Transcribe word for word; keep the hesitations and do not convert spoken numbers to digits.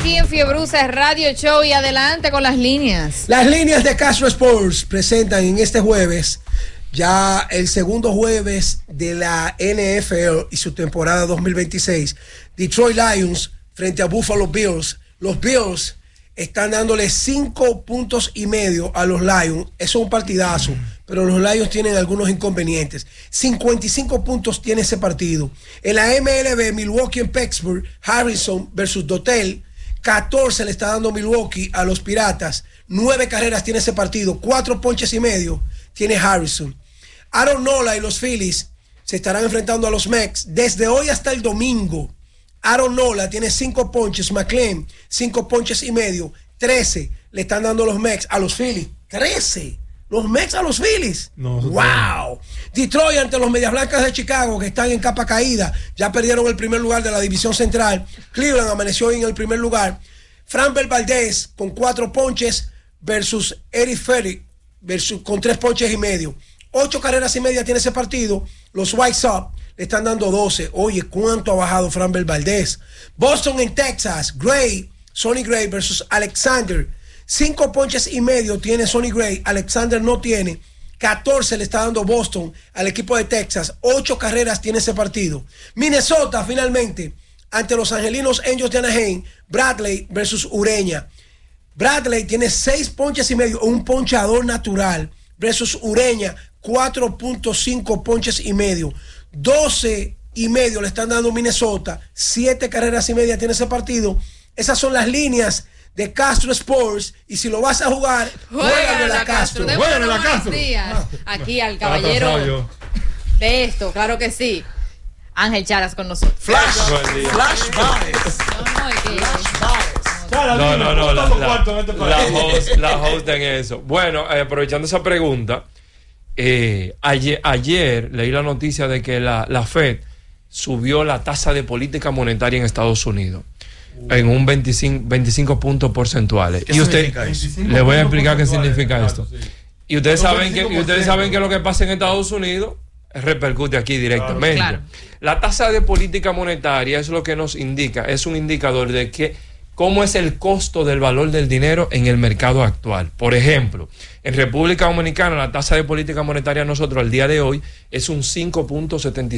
aquí en Fiebruza Radio Show y adelante con las líneas. Las líneas de Castro Sports presentan en este jueves, ya el segundo jueves de la N F L y su temporada dos mil veintiséis, Detroit Lions frente a Buffalo Bills. Los Bills están dándole cinco puntos y medio a los Lions. Eso es un partidazo, pero los Lions tienen algunos inconvenientes. cincuenta y cinco puntos tiene ese partido. En la M L B, Milwaukee en Pittsburgh, Harrison versus Dotel. catorce le está dando Milwaukee a los Piratas. nueve carreras tiene ese partido. cuatro ponches y medio tiene Harrison. Aaron Nola y los Phillies se estarán enfrentando a los Mets desde hoy hasta el domingo. Aaron Nola tiene cinco ponches, McLean cinco ponches y medio, trece le están dando los Mets a los Phillies, trece los Mets a los Phillies. No, wow. Detroit ante los Medias Blancas de Chicago, que están en capa caída, ya perdieron el primer lugar de la división central. Cleveland amaneció en el primer lugar. Framber Valdez con cuatro ponches versus Eric Ferry versus, con tres ponches y medio. Ocho carreras y media tiene ese partido. Los White Sox le están dando doce. Oye, ¿cuánto ha bajado Framber Valdez? Boston en Texas, Gray, Sonny Gray versus Alexander. Cinco ponches y medio tiene Sonny Gray, Alexander no tiene. catorce le está dando Boston al equipo de Texas. Ocho carreras tiene ese partido. Minnesota finalmente ante los Angelinos Angels de Anaheim, Bradley versus Ureña. Bradley tiene seis ponches y medio, un ponchador natural, versus Ureña, cuatro punto cinco ponches y medio. doce y medio le están dando Minnesota, siete carreras y media tiene ese partido. Esas son las líneas de Castro Sports, y si lo vas a jugar, juégale la Castro. Juégale la Castro. Días. Aquí al caballero de esto, claro que sí. Ángel Charas con nosotros. Flash, Flash Baez. No, no, no, la, la, la, host, la host en eso. Bueno, eh, aprovechando esa pregunta, eh, ayer, ayer leí la noticia de que la, la Fed subió la tasa de política monetaria en Estados Unidos en un veinticinco, veinticinco puntos porcentuales. Y usted, le voy a explicar qué significa esto. Y ustedes saben que, y ustedes saben que lo que pasa en Estados Unidos repercute aquí directamente. Claro. La tasa de política monetaria es lo que nos indica, es un indicador de que cómo es el costo del valor del dinero en el mercado actual. Por ejemplo, en República Dominicana la tasa de política monetaria nosotros al día de hoy es un cinco punto setenta y cinco.